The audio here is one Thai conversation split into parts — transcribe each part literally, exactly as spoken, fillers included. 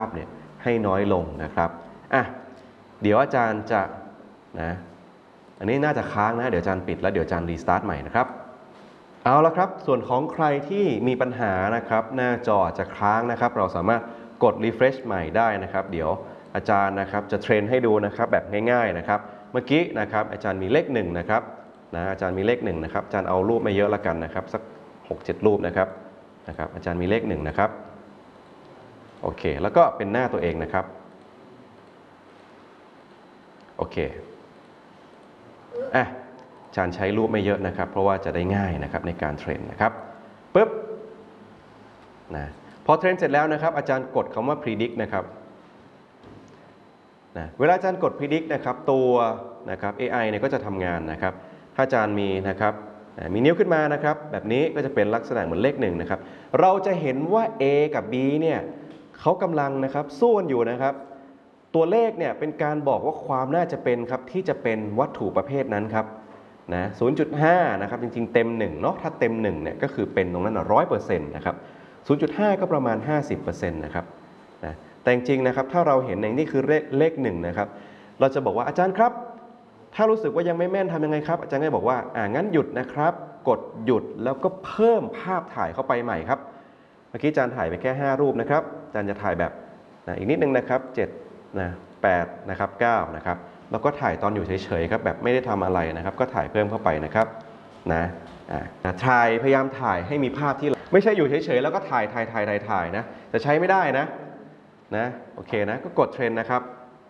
ภาพเนี่ยให้น้อยลงนะครับอ่ะเดี๋ยวอาจารย์จะนะอันนี้น่าจะค้างนะเดี๋ยวอาจารย์ปิดแล้วเดี๋ยวอาจารย์รีสตาร์ทใหม่นะครับเอาละครับส่วนของใครที่มีปัญหานะครับหน้าจอจะค้างนะครับเราสามารถกด refresh ใหม่ได้นะครับเดี๋ยวอาจารย์นะครับจะเทรนให้ดูนะครับแบบง่ายๆนะครับเมื่อกี้นะครับอาจารย์มีเลขหนึ่งนะครับนะอาจารย์มีเลขหนึ่งนะครับอาจารย์เอารูปไม่เยอะละกันนะครับสัก หกเจ็ด รูปนะครับนะครับอาจารย์มีเลขหนึ่งนะครับโอเคแล้วก็เป็นหน้าตัวเองนะครับโอเคอ่ะอาจารย์ใช้รูปไม่เยอะนะครับเพราะว่าจะได้ง่ายนะครับในการเทรนนะครับปึ๊บนะพอเทรนเสร็จแล้วนะครับอาจารย์กดคำว่า predict นะครับนะเวลาอาจารย์กด predict นะครับตัวนะครับ เอ ไอ เนี่ยก็จะทำงานนะครับถ้าอาจารย์มีนะครับมีนิ้วขึ้นมานะครับแบบนี้ก็จะเป็นลักษณะเหมือนเลขหนึ่งนะครับเราจะเห็นว่า A กับ B เนี่ยเขากำลังนะครับสู้กันอยู่นะครับตัวเลขเนี่ยเป็นการบอกว่าความน่าจะเป็นครับที่จะเป็นวัตถุประเภทนั้นครับนะ ศูนย์จุดห้า นะครับจริงๆเต็มหนึ่งเนาะถ้าเต็มหนึ่งเนี่ยก็คือเป็นตรงนั้นร้อยเปอร์เซ็นต์นะครับ ศูนย์จุดห้า ก็ประมาณ ห้าสิบเปอร์เซ็นต์ นะครับนะแต่จริงๆนะครับถ้าเราเห็นในนี่คือเลขหนึ่งนะครับเราจะบอกว่าอาจารย์ครับถ้ารู้สึกว่ายังไม่แม่นทำยังไงครับอาจารย์ก็บอกว่าอ่างั้นหยุดนะครับกดหยุดแล้วก็เพิ่มภาพถ่ายเข้าไปใหม่ครับเมื่อกี้อาจารย์ถ่ายไปแค่ห้ารูปนะครับอาจารย์จะถ่ายแบบนะอีกนิดนึงนะครับเจ็ดนะแปดนะครับเก้านะครับแล้วก็ถ่ายตอนอยู่เฉยๆครับแบบไม่ได้ทำอะไรนะครับก็ถ่ายเพิ่มเข้าไปนะครับนะอ่าถ่ายพยายามถ่ายให้มีภาพที่ไม่ใช่อยู่เฉยๆแล้วก็ถ่ายถ่ายถ่ายถ่ายถ่ายนะจะใช้ไม่ได้นะนะโอเคนะก็กดเทรนนะครับ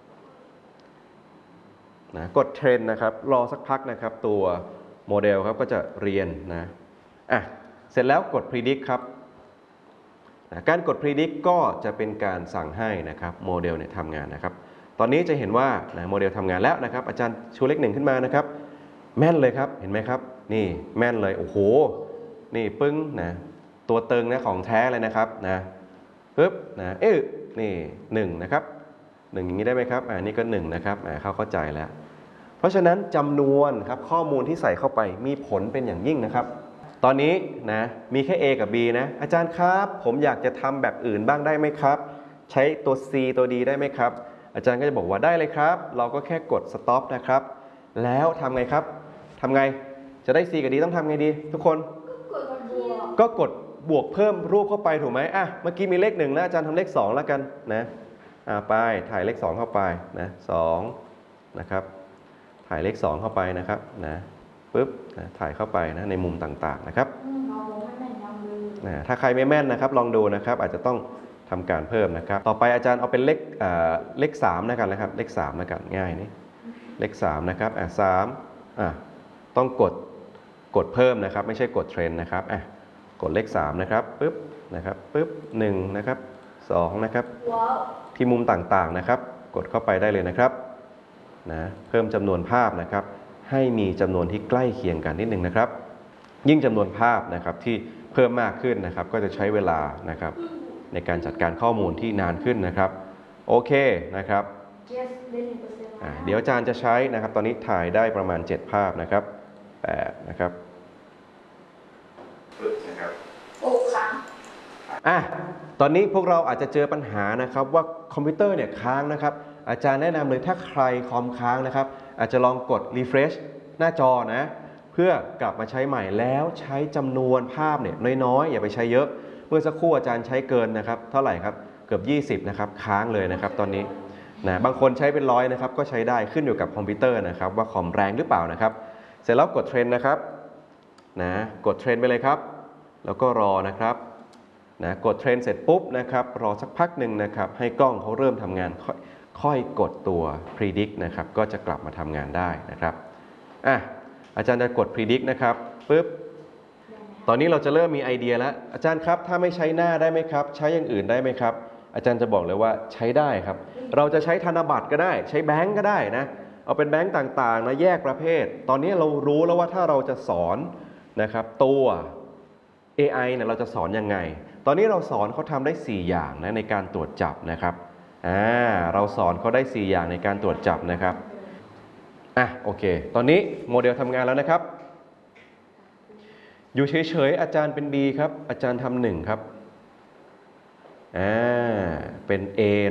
นะกดเทรนนะครับรอสักพักนะครับตัวโมเดลครับก็จะเรียนนะอ่ะเสร็จแล้วกด predict ครับนะการกด predict ก็จะเป็นการสั่งให้นะครับโมเดลเนี่ยทำงานนะครับตอนนี้จะเห็นว่านะโมเดลทำงานแล้วนะครับอาจารย์ชูเลขหนึ่งขึ้นมานะครับแม่นเลยครับเห็นไหมครับนี่แม่นเลยโอ้โหนี่ปึ้งนะตัวเติงนะของแท้เลยนะครับนะปึ๊บนะเอ๊ะนี่หนึ่งนะครับหนึ่งอย่างนี้ได้ไหมครับอ่านี่ก็หนึ่งนะครับอ่าเขาเข้าใจแล้วเพราะฉะนั้นจำนวนครับข้อมูลที่ใส่เข้าไปมีผลเป็นอย่างยิ่งนะครับตอนนี้นะมีแค่ A กับ B นะอาจารย์ครับผมอยากจะทำแบบอื่นบ้างได้ไหมครับใช้ตัว C ตัว D ได้ไหมครับอาจารย์ก็จะบอกว่าได้เลยครับเราก็แค่กด stop นะครับแล้วทำไงครับทำไงจะได้ C กับ D ต้องทำไงดีทุกคนก็กดบวกเพิ่มรูปเข้าไปถูกไหมอ่ะเมื่อกี้มีเลขหนึ่งแล้วอาจารย์ทำเลขสองแล้วกันนะอ่าไปถ่ายเลขสองเข้าไปนะสองนะครับถ่ายเลขสองเข้าไปนะครับนะปึ๊บนะถ่ายเข้าไปนะในมุมต่างๆนะครับนะถ้าใครไม่แม่นนะครับลองดูนะครับอาจจะต้องทำการเพิ่มนะครับต่อไปอาจารย์เอาเป็นเลขอ่าเลขสามนะกันนะครับเลขสามนะกันง่ายนี่เลขสามนะครับอ่ะสามอ่ะต้องกดกดเพิ่มนะครับไม่ใช่กดเทรนนะครับอ่ะกดเลขสามนะครับปึ๊บนะครับปึ๊บหนึ่งนะครับสองนะครับที่มุมต่างๆนะครับกดเข้าไปได้เลยนะครับนะเพิ่มจำนวนภาพนะครับให้มีจำนวนที่ใกล้เคียงกันนิดนึงนะครับยิ่งจำนวนภาพนะครับที่เพิ่มมากขึ้นนะครับก็จะใช้เวลานะครับในการจัดการข้อมูลที่นานขึ้นนะครับโอเคนะครับเดี๋ยวอาจารย์จะใช้นะครับตอนนี้ถ่ายได้ประมาณเจ็ดภาพนะครับแปดนะครับโอ้ค่ะอ่ะตอนนี้พวกเราอาจจะเจอปัญหานะครับว่าคอมพิวเตอร์เนี่ยค้างนะครับอาจารย์แนะนำเลยถ้าใครคอมค้างนะครับอาจจะลองกด refresh หน้าจอนะเพื่อกลับมาใช้ใหม่แล้วใช้จำนวนภาพเนี่ยน้อยๆอย่าไปใช้เยอะเมื่อสักครู่อาจารย์ใช้เกินนะครับเท่าไหร่ครับเกือบยี่สิบนะครับค้างเลยนะครับตอนนี้นะบางคนใช้เป็นร้อยนะครับก็ใช้ได้ขึ้นอยู่กับคอมพิวเตอร์นะครับว่าคอมแรงหรือเปล่านะครับเสร็จแล้วกดเทรนนะครับนะกดเทรนไปเลยครับแล้วก็รอนะครับนะกดเทรนเสร็จปุ๊บนะครับรอสักพักหนึ่งนะครับให้กล้องเขาเริ่มทำงานค่อยค่อยกดตัว predict นะครับก็จะกลับมาทำงานได้นะครับอ่ะอาจารย์จะกด predict นะครับปึ๊บตอนนี้เราจะเริ่มมีไอเดียแล้วอาจารย์ครับถ้าไม่ใช้หน้าได้ไหมครับใช้อย่างอื่นได้ไหมครับอาจารย์จะบอกเลยว่าใช้ได้ครับเราจะใช้ธนบัตรก็ได้ใช้แบงก์ก็ได้นะเอาเป็นแบงก์ต่างๆนะแยกประเภทตอนนี้เรารู้แล้วว่าถ้าเราจะสอนนะครับตัว เอ ไอ เนี่ยเราจะสอนยังไงตอนนี้เราสอนเขาทำได้สี่อย่างนะในการตรวจจับนะครับอ่าเราสอนเขาได้สี่อย่างในการตรวจจับนะครับอ่ะโอเคตอนนี้โมเดลทำงานแล้วนะครับอยู่เฉยๆอาจารย์เป็น B ครับอาจารย์ทำหนึ่งครับอ่าเป็น A